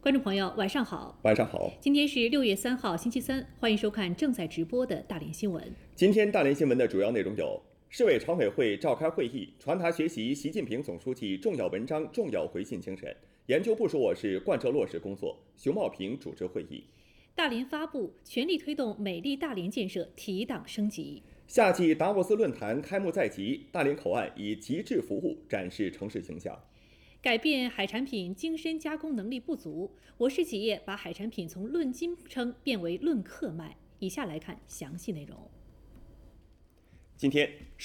观众朋友，晚上好。 晚上好， 今天是6月3号，星期三，欢迎收看正在直播的大连新闻。 今天大连新闻的主要内容有：市委常委会召开会议，传达学习习近平总书记重要文章、重要回信精神；研究部属我市贯彻落实工作，熊茂平主持会议。 大连发布全力推动美丽大连建设提档升级。 夏季达沃斯论坛开幕在即，大连口岸以极致服务展示城市形象。 改变海产品精深加工能力不足，我市企业把海产品从论斤称变为论克卖。以下来看详细内容。 今天，